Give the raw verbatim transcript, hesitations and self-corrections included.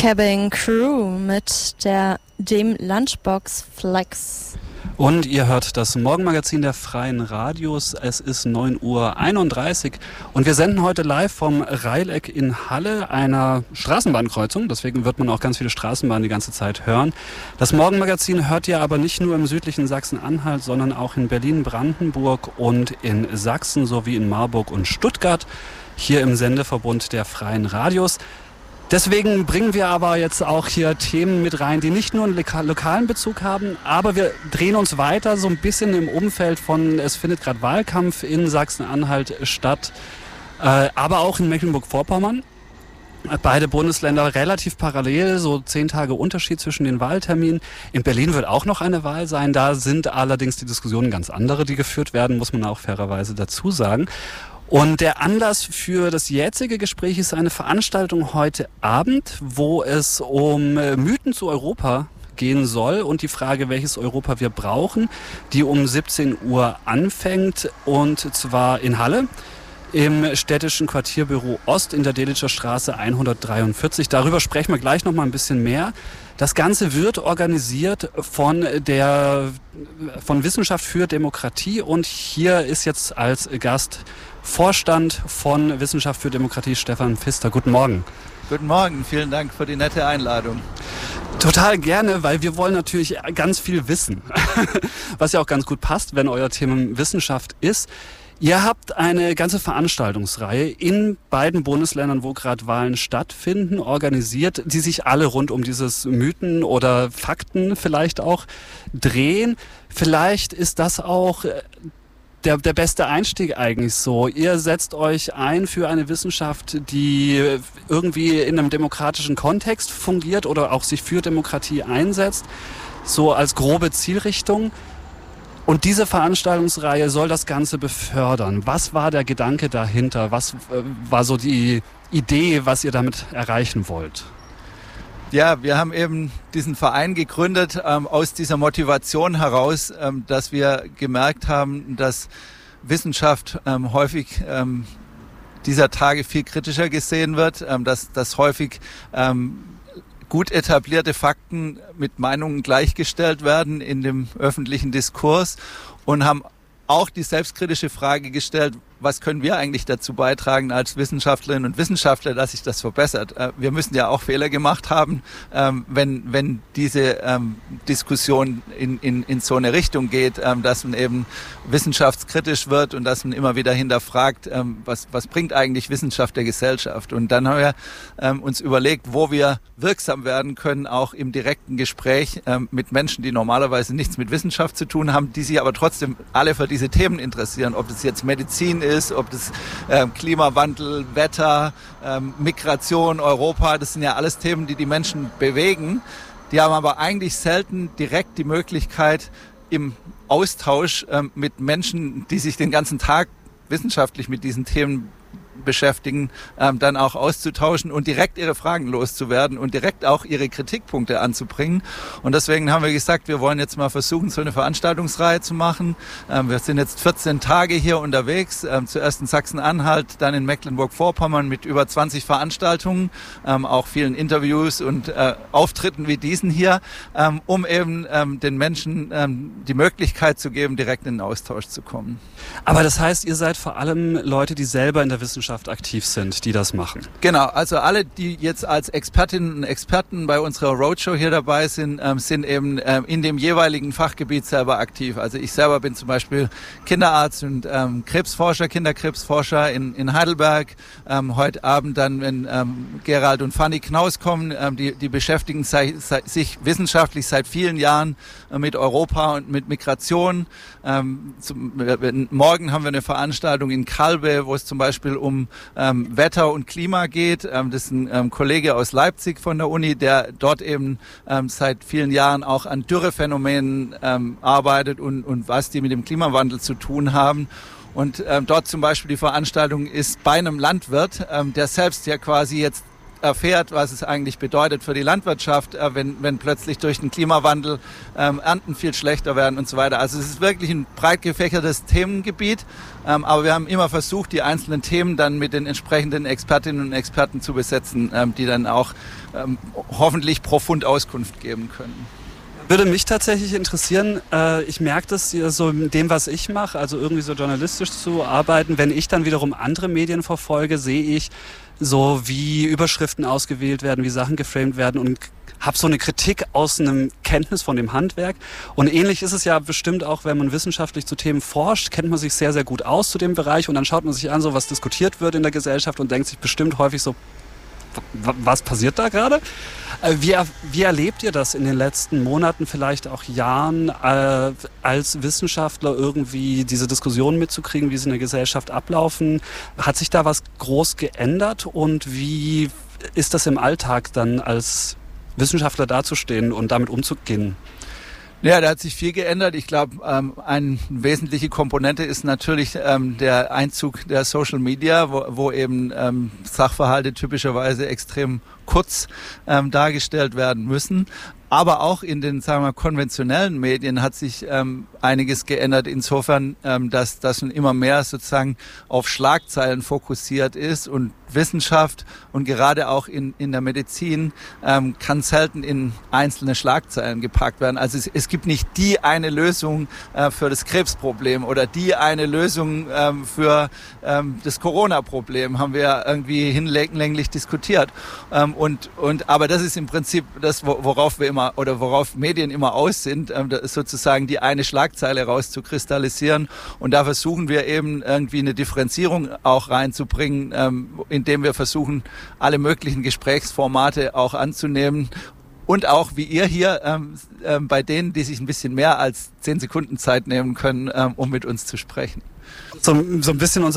Cabin Crew mit der, dem Lunchbox Flex. Und ihr hört das Morgenmagazin der Freien Radios. Es ist neun Uhr einunddreißig und wir senden heute live vom Reileck in Halle, einer Straßenbahnkreuzung. Deswegen wird man auch ganz viele Straßenbahnen die ganze Zeit hören. Das Morgenmagazin hört ihr aber nicht nur im südlichen Sachsen-Anhalt, sondern auch in Berlin, Brandenburg und in Sachsen sowie in Marburg und Stuttgart, hier im Sendeverbund der Freien Radios. Deswegen bringen wir aber jetzt auch hier Themen mit rein, die nicht nur einen loka- lokalen Bezug haben, aber wir drehen uns weiter so ein bisschen im Umfeld von, es findet gerade Wahlkampf in Sachsen-Anhalt statt, äh, aber auch in Mecklenburg-Vorpommern. Beide Bundesländer relativ parallel, so zehn Tage Unterschied zwischen den Wahlterminen. In Berlin wird auch noch eine Wahl sein, da sind allerdings die Diskussionen ganz andere, die geführt werden, muss man auch fairerweise dazu sagen. Und der Anlass für das jetzige Gespräch ist eine Veranstaltung heute Abend, wo es um Mythen zu Europa gehen soll und die Frage, welches Europa wir brauchen, die um siebzehn Uhr anfängt, und zwar in Halle im städtischen Quartierbüro Ost in der Delitzscher Straße hundertdreiundvierzig. Darüber sprechen wir gleich noch mal ein bisschen mehr. Das Ganze wird organisiert von der von Wissenschaft für Demokratie, und hier ist jetzt als Gast Vorstand von Wissenschaft für Demokratie Stefan Pfister. Guten Morgen. Guten Morgen, vielen Dank für die nette Einladung. Total gerne, weil wir wollen natürlich ganz viel wissen, was ja auch ganz gut passt, wenn euer Thema Wissenschaft ist. Ihr habt eine ganze Veranstaltungsreihe in beiden Bundesländern, wo gerade Wahlen stattfinden, organisiert, die sich alle rund um dieses Mythen oder Fakten vielleicht auch drehen. Vielleicht ist das auch der, der beste Einstieg eigentlich so. Ihr setzt euch ein für eine Wissenschaft, die irgendwie in einem demokratischen Kontext fungiert oder auch sich für Demokratie einsetzt, so als grobe Zielrichtung. Und diese Veranstaltungsreihe soll das Ganze befördern. Was war der Gedanke dahinter? Was äh, war so die Idee, was ihr damit erreichen wollt? Ja, wir haben eben diesen Verein gegründet ähm, aus dieser Motivation heraus, ähm, dass wir gemerkt haben, dass Wissenschaft ähm, häufig ähm, dieser Tage viel kritischer gesehen wird, ähm, dass, dass häufig ähm, gut etablierte Fakten mit Meinungen gleichgestellt werden in dem öffentlichen Diskurs, und haben auch die selbstkritische Frage gestellt, was können wir eigentlich dazu beitragen als Wissenschaftlerinnen und Wissenschaftler, dass sich das verbessert. Wir müssen ja auch Fehler gemacht haben, wenn, wenn diese Diskussion in, in, in so eine Richtung geht, dass man eben wissenschaftskritisch wird und dass man immer wieder hinterfragt, was, was bringt eigentlich Wissenschaft der Gesellschaft. Und dann haben wir uns überlegt, wo wir wirksam werden können, auch im direkten Gespräch mit Menschen, die normalerweise nichts mit Wissenschaft zu tun haben, die sich aber trotzdem alle für diese Themen interessieren, ob das jetzt Medizin ist, ist, ob das äh, Klimawandel, Wetter, ähm, Migration, Europa, das sind ja alles Themen, die die Menschen bewegen. Die haben aber eigentlich selten direkt die Möglichkeit, im Austausch ähm, mit Menschen, die sich den ganzen Tag wissenschaftlich mit diesen Themen beschäftigen, ähm, dann auch auszutauschen und direkt ihre Fragen loszuwerden und direkt auch ihre Kritikpunkte anzubringen. Und deswegen haben wir gesagt, wir wollen jetzt mal versuchen, so eine Veranstaltungsreihe zu machen. Ähm, wir sind jetzt vierzehn Tage hier unterwegs, ähm, zuerst in Sachsen-Anhalt, dann in Mecklenburg-Vorpommern mit über zwanzig Veranstaltungen, ähm, auch vielen Interviews und äh, Auftritten wie diesen hier, ähm, um eben ähm, den Menschen ähm, die Möglichkeit zu geben, direkt in den Austausch zu kommen. Aber das heißt, ihr seid vor allem Leute, die selber in der Wissenschaft aktiv sind, die das machen. Genau, also alle, die jetzt als Expertinnen und Experten bei unserer Roadshow hier dabei sind, ähm, sind eben ähm, in dem jeweiligen Fachgebiet selber aktiv. Also ich selber bin zum Beispiel Kinderarzt und ähm, Krebsforscher, Kinderkrebsforscher in, in Heidelberg. Ähm, heute Abend dann, wenn ähm, Gerald und Fanny Knaus kommen, ähm, die, die beschäftigen sei, sei, sich wissenschaftlich seit vielen Jahren äh, mit Europa und mit Migration. Ähm, zum, äh, morgen haben wir eine Veranstaltung in Kalbe, wo es zum Beispiel um ähm, Wetter und Klima geht. Ähm, das ist ein ähm, Kollege aus Leipzig von der Uni, der dort eben ähm, seit vielen Jahren auch an Dürrephänomenen ähm, arbeitet und, und was die mit dem Klimawandel zu tun haben. Und ähm, dort zum Beispiel die Veranstaltung ist bei einem Landwirt, ähm, der selbst ja quasi jetzt erfährt, was es eigentlich bedeutet für die Landwirtschaft, äh, wenn, wenn plötzlich durch den Klimawandel ähm, Ernten viel schlechter werden und so weiter. Also es ist wirklich ein breit gefächertes Themengebiet, ähm, aber wir haben immer versucht, die einzelnen Themen dann mit den entsprechenden Expertinnen und Experten zu besetzen, ähm, die dann auch ähm, hoffentlich profund Auskunft geben können. Würde mich tatsächlich interessieren, äh, ich merke das so in dem, was ich mache, also irgendwie so journalistisch zu arbeiten. Wenn ich dann wiederum andere Medien verfolge, sehe ich so, wie Überschriften ausgewählt werden, wie Sachen geframed werden und habe so eine Kritik aus einem Kenntnis von dem Handwerk. Und ähnlich ist es ja bestimmt auch, wenn man wissenschaftlich zu Themen forscht, kennt man sich sehr, sehr gut aus zu dem Bereich und dann schaut man sich an, so was diskutiert wird in der Gesellschaft und denkt sich bestimmt häufig so, was passiert da gerade? Wie, wie erlebt ihr das in den letzten Monaten, vielleicht auch Jahren, äh, als Wissenschaftler irgendwie diese Diskussionen mitzukriegen, wie sie in der Gesellschaft ablaufen? Hat sich da was groß geändert und wie ist das im Alltag dann als Wissenschaftler dazustehen und damit umzugehen? Ja, da hat sich viel geändert. Ich glaube, ähm, eine wesentliche Komponente ist natürlich ähm, der Einzug der Social Media, wo, wo eben ähm, Sachverhalte typischerweise extrem kurz ähm, dargestellt werden müssen. Aber auch in den, sagen wir mal, konventionellen Medien hat sich ähm, einiges geändert. Insofern, ähm, dass das immer mehr sozusagen auf Schlagzeilen fokussiert ist und Wissenschaft und gerade auch in, in der Medizin ähm, kann selten in einzelne Schlagzeilen gepackt werden. Also es, es gibt nicht die eine Lösung äh, für das Krebsproblem oder die eine Lösung ähm, für ähm, das Corona-Problem, haben wir irgendwie hinlänglich diskutiert. Ähm, und, und, aber das ist im Prinzip das, worauf wir immer oder worauf Medien immer aus sind, ähm, sozusagen die eine Schlagzeile rauszukristallisieren. Und da versuchen wir eben irgendwie eine Differenzierung auch reinzubringen, ähm, indem wir versuchen, alle möglichen Gesprächsformate auch anzunehmen. Und auch, wie ihr hier, ähm, äh, bei denen, die sich ein bisschen mehr als zehn Sekunden Zeit nehmen können, ähm, um mit uns zu sprechen. So, so ein bisschen unser